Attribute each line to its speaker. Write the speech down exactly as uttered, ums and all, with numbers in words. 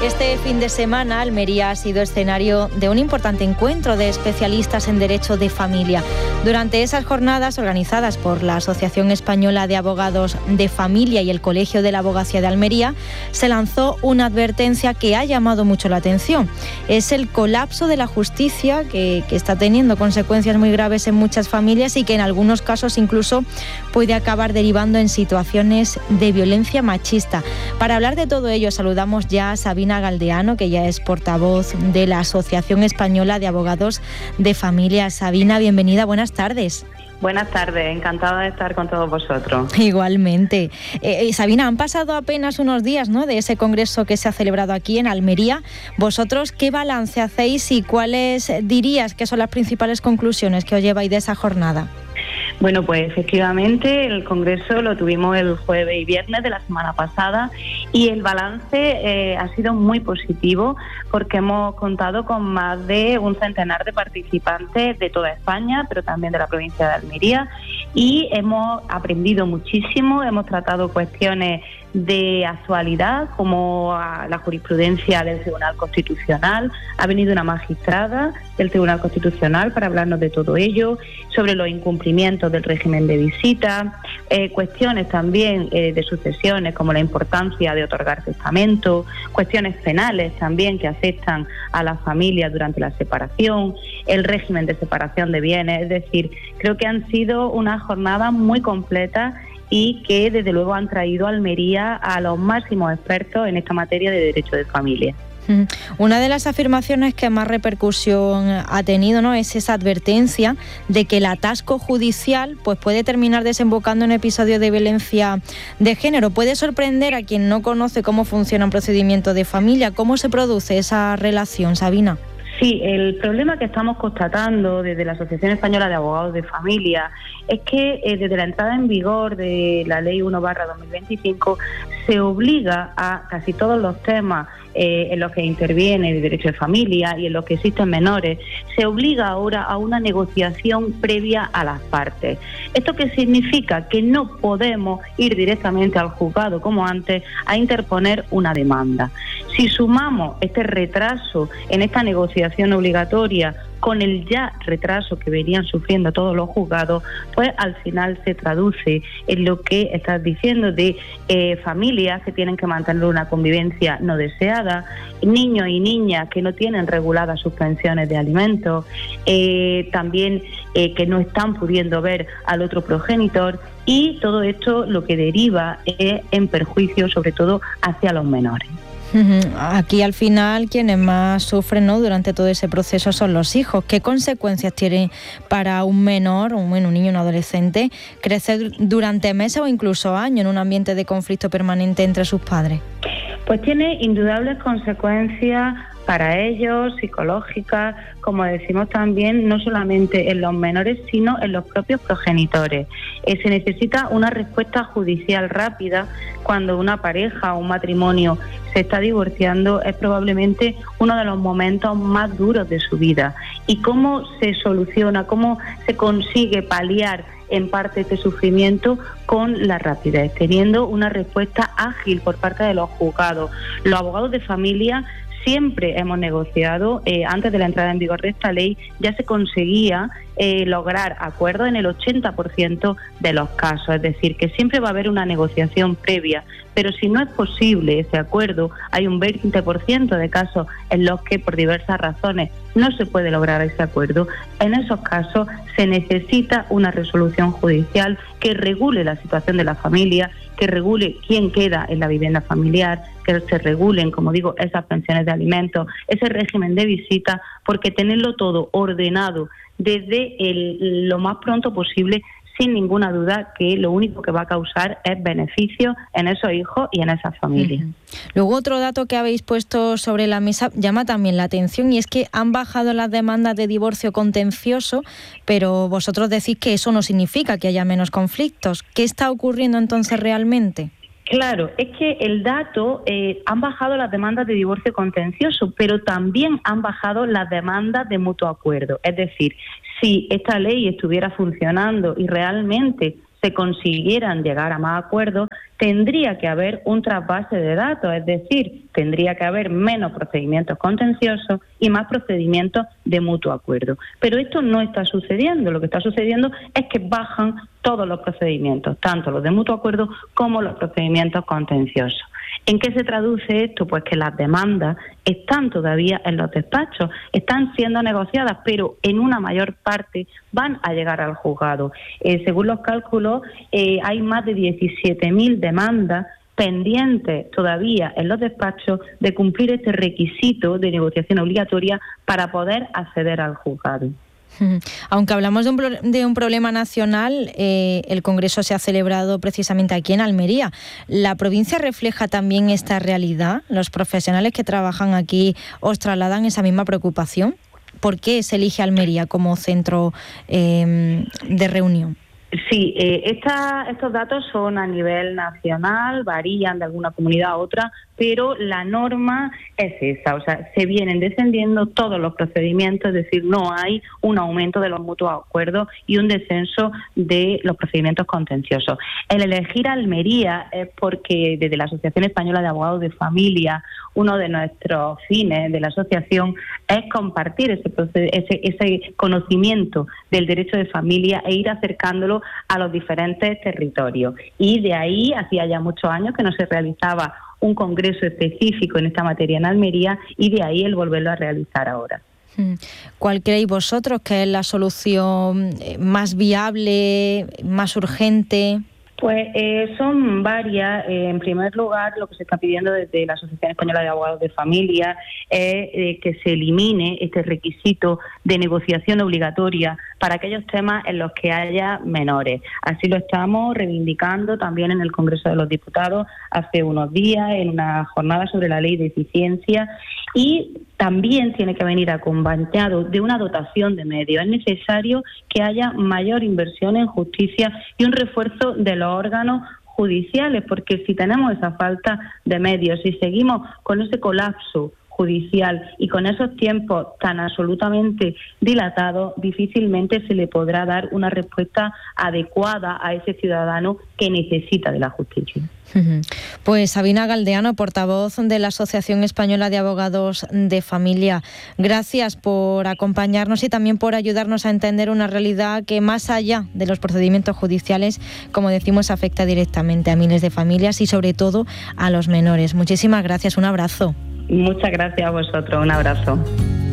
Speaker 1: Este fin de semana, Almería ha sido escenario de un importante encuentro de especialistas en derecho de familia. Durante esas jornadas, organizadas por la Asociación Española de Abogados de Familia y el Colegio de la Abogacía de Almería, se lanzó una advertencia que ha llamado mucho la atención. Es el colapso de la justicia que, que está teniendo consecuencias muy graves en muchas familias y que en algunos casos incluso puede acabar derivando en situaciones de violencia machista. Para hablar de todo ello, saludamos ya a Sabina Galdeano, que ya es portavoz de la Asociación Española de Abogados de Familia. Sabina, bienvenida, buenas tardes.
Speaker 2: Buenas tardes, encantada de estar con todos vosotros.
Speaker 1: Igualmente. Eh, Sabina, han pasado apenas unos días, ¿no?, de ese congreso que se ha celebrado aquí en Almería. ¿Vosotros qué balance hacéis y cuáles dirías que son las principales conclusiones que os lleváis de esa jornada?
Speaker 2: Bueno, pues efectivamente el congreso lo tuvimos el jueves y viernes de la semana pasada y el balance eh, ha sido muy positivo porque hemos contado con más de un centenar de participantes de toda España, pero también de la provincia de Almería, y hemos aprendido muchísimo, hemos tratado cuestiones de actualidad como la jurisprudencia del Tribunal Constitucional. Ha venido una magistrada del Tribunal Constitucional para hablarnos de todo ello, sobre los incumplimientos del régimen de visita, eh, cuestiones también eh, de sucesiones como la importancia de otorgar testamento, cuestiones penales también que afectan a las familias durante la separación, el régimen de separación de bienes. Es decir, creo que han sido una jornada muy completa y que desde luego han traído a Almería a los máximos expertos en esta materia de derecho de familia.
Speaker 1: Una de las afirmaciones que más repercusión ha tenido, ¿no?, es esa advertencia de que el atasco judicial pues puede terminar desembocando en episodios de violencia de género. Puede sorprender a quien no conoce cómo funciona un procedimiento de familia. ¿Cómo se produce esa relación, Sabina?
Speaker 2: Sí, el problema que estamos constatando desde la Asociación Española de Abogados de Familia es que eh, desde la entrada en vigor de la Ley uno barra dos mil veinticinco se obliga a casi todos los temas eh, en los que interviene el derecho de familia y en los que existen menores, se obliga ahora a una negociación previa a las partes. ¿Esto qué significa? Que no podemos ir directamente al juzgado como antes a interponer una demanda. Si sumamos este retraso en esta negociación obligatoria con el ya retraso que venían sufriendo todos los juzgados, pues al final se traduce en lo que estás diciendo de eh, familias que tienen que mantener una convivencia no deseada, niños y niñas que no tienen reguladas sus pensiones de alimentos, eh, también eh, que no están pudiendo ver al otro progenitor, y todo esto lo que deriva es en perjuicio sobre todo hacia los menores.
Speaker 1: Aquí al final quienes más sufren, ¿no?, durante todo ese proceso son los hijos. ¿Qué consecuencias tiene para un menor, un, bueno, un niño, un adolescente, crecer durante meses o incluso años en un ambiente de conflicto permanente entre sus padres?
Speaker 2: Pues tiene indudable consecuencias para ellos, psicológicas, como decimos también, no solamente en los menores, sino en los propios progenitores. Eh, se necesita una respuesta judicial rápida cuando una pareja o un matrimonio se está divorciando. Es probablemente uno de los momentos más duros de su vida. ¿Y cómo se soluciona, cómo se consigue paliar en parte este sufrimiento? Con la rapidez, teniendo una respuesta ágil por parte de los juzgados. Los abogados de familia siempre hemos negociado, eh, antes de la entrada en vigor de esta ley, ya se conseguía eh, lograr acuerdos en el ochenta por ciento de los casos, es decir, que siempre va a haber una negociación previa, pero si no es posible ese acuerdo, hay un veinte por ciento de casos en los que por diversas razones no se puede lograr ese acuerdo. En esos casos se necesita una resolución judicial que regule la situación de la familia, que regule quién queda en la vivienda familiar, que se regulen, como digo, esas pensiones de alimentos, ese régimen de visita, porque tenerlo todo ordenado desde el, lo más pronto posible, sin ninguna duda que lo único que va a causar es beneficio en esos hijos y en esas familias. Uh-huh.
Speaker 1: Luego, otro dato que habéis puesto sobre la mesa llama también la atención, y es que han bajado las demandas de divorcio contencioso, pero vosotros decís que eso no significa que haya menos conflictos. ¿Qué está ocurriendo entonces realmente?
Speaker 2: Claro, es que el dato, eh, han bajado las demandas de divorcio contencioso, pero también han bajado las demandas de mutuo acuerdo. Es decir, si esta ley estuviera funcionando y realmente se consiguieran llegar a más acuerdos, tendría que haber un trasvase de datos, es decir, tendría que haber menos procedimientos contenciosos y más procedimientos de mutuo acuerdo. Pero esto no está sucediendo. Lo que está sucediendo es que bajan todos los procedimientos, tanto los de mutuo acuerdo como los procedimientos contenciosos. ¿En qué se traduce esto? Pues que las demandas están todavía en los despachos, están siendo negociadas, pero en una mayor parte van a llegar al juzgado. Eh, según los cálculos, eh, hay más de diecisiete mil demandas pendientes todavía en los despachos de cumplir este requisito de negociación obligatoria para poder acceder al juzgado.
Speaker 1: Aunque hablamos de un, de un problema nacional, eh, el Congreso se ha celebrado precisamente aquí en Almería. ¿La provincia refleja también esta realidad? ¿Los profesionales que trabajan aquí os trasladan esa misma preocupación? ¿Por qué se elige Almería como centro eh, de reunión?
Speaker 2: Sí, eh, esta, estos datos son a nivel nacional, varían de alguna comunidad a otra, pero la norma es esa, o sea, se vienen descendiendo todos los procedimientos, es decir, no hay un aumento de los mutuos acuerdos y un descenso de los procedimientos contenciosos. El elegir Almería es porque desde la Asociación Española de Abogados de Familia, uno de nuestros fines de la asociación es compartir ese, ese, ese conocimiento del derecho de familia e ir acercándolo a los diferentes territorios. Y de ahí, hacía ya muchos años que no se realizaba un congreso específico en esta materia en Almería, y de ahí el volverlo a realizar ahora.
Speaker 1: ¿Cuál creéis vosotros que es la solución más viable, más urgente?
Speaker 2: Pues eh, son varias. Eh, en primer lugar, lo que se está pidiendo desde la Asociación Española de Abogados de Familia es eh, que se elimine este requisito de negociación obligatoria para aquellos temas en los que haya menores. Así lo estamos reivindicando también en el Congreso de los Diputados hace unos días, en una jornada sobre la ley de eficiencia, y también tiene que venir acompañado de una dotación de medios. Es necesario que haya mayor inversión en justicia y un refuerzo de los órganos judiciales, porque si tenemos esa falta de medios, si seguimos con ese colapso judicial y con esos tiempos tan absolutamente dilatados, difícilmente se le podrá dar una respuesta adecuada a ese ciudadano que necesita de la justicia.
Speaker 1: Pues Sabina Galdeano, portavoz de la Asociación Española de Abogados de Familia, gracias por acompañarnos y también por ayudarnos a entender una realidad que, más allá de los procedimientos judiciales, como decimos, afecta directamente a miles de familias y sobre todo a los menores. Muchísimas gracias, un abrazo.
Speaker 2: Muchas gracias a vosotros, un abrazo.